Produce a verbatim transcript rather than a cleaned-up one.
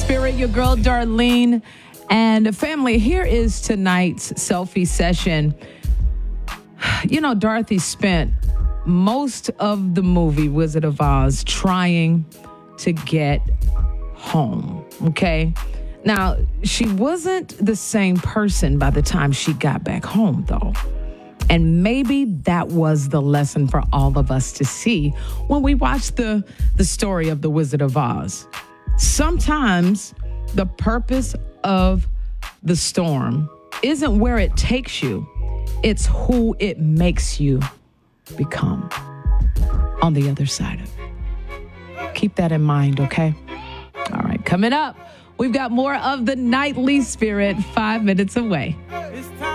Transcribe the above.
Spirit, your girl Darlene. And family, here is tonight's selfie session. You know, Dorothy spent most of the movie Wizard of Oz trying to get home, okay? Now, she wasn't the same person by the time she got back home, though. And maybe that was the lesson for all of us to see when we watch the, the story of the Wizard of Oz. Sometimes the purpose of the storm isn't where it takes you. It's who it makes you become on the other side of it. Keep that in mind, okay? All right, coming up, we've got more of the Nightly Spirit five minutes away. It's time.